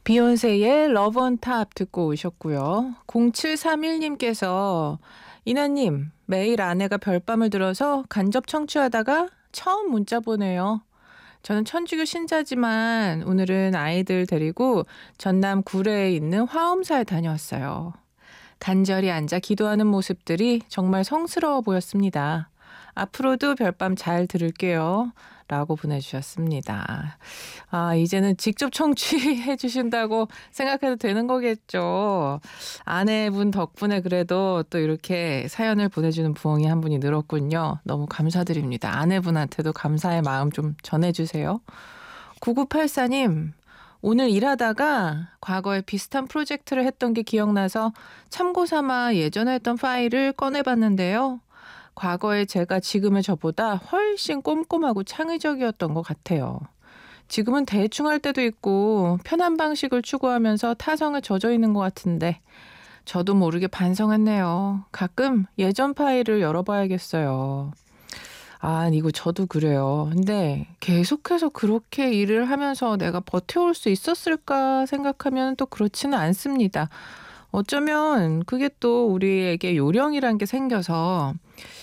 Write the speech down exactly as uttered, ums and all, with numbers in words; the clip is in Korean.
비욘세의 러브 온 탑 듣고 오셨고요. 공칠삼일님께서 이나님, 매일 아내가 별밤을 들어서 간접 청취하다가 처음 문자 보내요. 저는 천주교 신자지만 오늘은 아이들 데리고 전남 구례에 있는 화엄사에 다녀왔어요. 간절히 앉아 기도하는 모습들이 정말 성스러워 보였습니다. 앞으로도 별밤 잘 들을게요. 라고 보내주셨습니다. 아, 이제는 직접 청취해 주신다고 생각해도 되는 거겠죠. 아내분 덕분에 그래도 또 이렇게 사연을 보내주는 부엉이 한 분이 늘었군요. 너무 감사드립니다. 아내분한테도 감사의 마음 좀 전해주세요. 구구팔사님, 오늘 일하다가 과거에 비슷한 프로젝트를 했던 게 기억나서 참고삼아 예전에 했던 파일을 꺼내봤는데요. 과거에 제가 지금의 저보다 훨씬 꼼꼼하고 창의적이었던 것 같아요. 지금은 대충 할 때도 있고 편한 방식을 추구하면서 타성에 젖어 있는 것 같은데 저도 모르게 반성했네요. 가끔 예전 파일을 열어봐야겠어요. 아, 이거 저도 그래요. 근데 계속해서 그렇게 일을 하면서 내가 버텨올 수 있었을까 생각하면 또 그렇지는 않습니다. 어쩌면 그게 또 우리에게 요령이란 게 생겨서